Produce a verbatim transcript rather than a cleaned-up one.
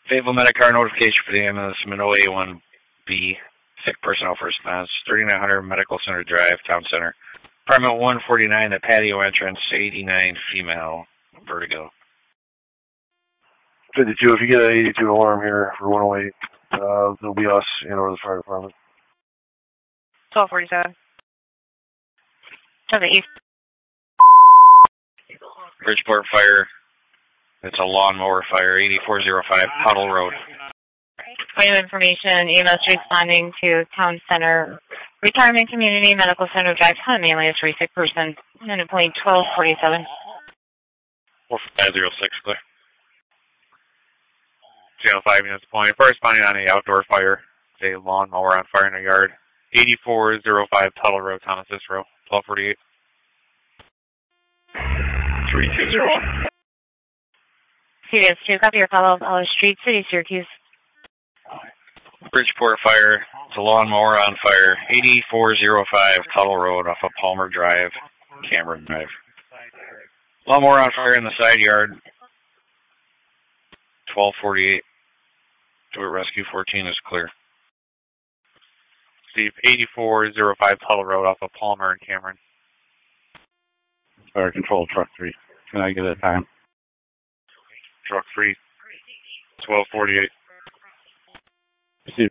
Fayetteville Medicar notification for the ambulance, Minot A one B, sick personnel for response, thirty-nine hundred Medical Center Drive, Town Center. Apartment one forty-nine, the patio entrance, eighty-nine, female, vertigo. fifty-two, if you get an eighty-two alarm here for one oh eight, uh, it'll be us and or the fire department. twelve forty-seven. To the east. Bridgeport Fire. It's a lawnmower fire, eighty-four oh five Puddle Road. Point of information, E M S responding to Town Center, Retirement Community Medical Center Drive, Hunt, mainly a three sick person. Unit point twelve forty-seven. four five zero six, clear. Channel five units point. First responding on a outdoor fire. A lawnmower on fire in a yard. eighty-four oh five Puddle Road, Thomas Cicero, twelve forty-eight. three two zero. C D S two, copy your call of Olive Street, City, Syracuse. Bridgeport Fire. It's a lawnmower on fire, eighty-four oh five Tuttle Road off of Palmer Drive, Cameron Drive. Lawnmower on fire in the side yard, twelve forty-eight. Stewart Rescue fourteen is clear. Steve, eighty-four oh five Tuttle Road off of Palmer and Cameron. Fire control, truck three. Can I get a time? Truck three, twelve forty-eight. Steve,